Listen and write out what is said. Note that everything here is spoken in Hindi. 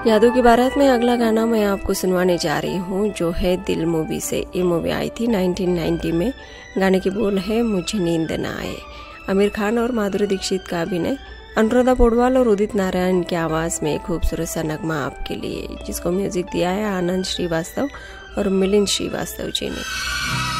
यादों की बारात में अगला गाना मैं आपको सुनवाने जा रही हूँ, जो है दिल मूवी से। ये मूवी आई थी 1990 में। गाने के बोल है मुझे नींद न आए। आमिर खान और माधुरी दीक्षित का अभिनय, अनुराधा पौडवाल और उदित नारायण की आवाज़ में खूबसूरत सा नगमा आपके लिए, जिसको म्यूजिक दिया है आनंद श्रीवास्तव और मिलिंद श्रीवास्तव जी ने।